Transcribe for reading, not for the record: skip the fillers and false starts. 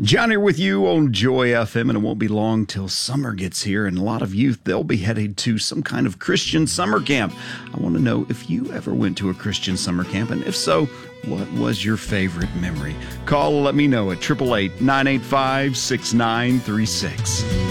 John here with you on Joy FM, and it won't be long till summer gets here, and a lot of youth, they'll be headed to some kind of Christian summer camp. I want to know if you ever went to a Christian summer camp, and if so, what was your favorite memory? Call, let me know at 888-985-6936.